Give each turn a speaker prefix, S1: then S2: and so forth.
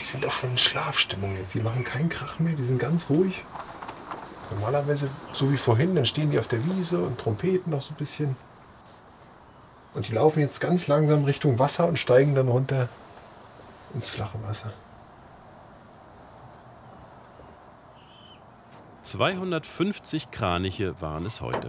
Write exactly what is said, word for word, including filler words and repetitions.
S1: sind doch schon in Schlafstimmung jetzt. Die machen keinen Krach mehr, die sind ganz ruhig. Normalerweise, so wie vorhin, dann stehen die auf der Wiese und trompeten noch so ein bisschen. Und die laufen jetzt ganz langsam Richtung Wasser und steigen dann runter ins flache Wasser.
S2: zweihundertfünfzig Kraniche waren es heute.